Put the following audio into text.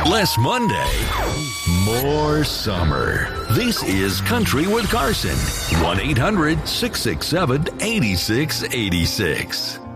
Less Monday, more summer. This is Country with Carson. 1-800-667-8686.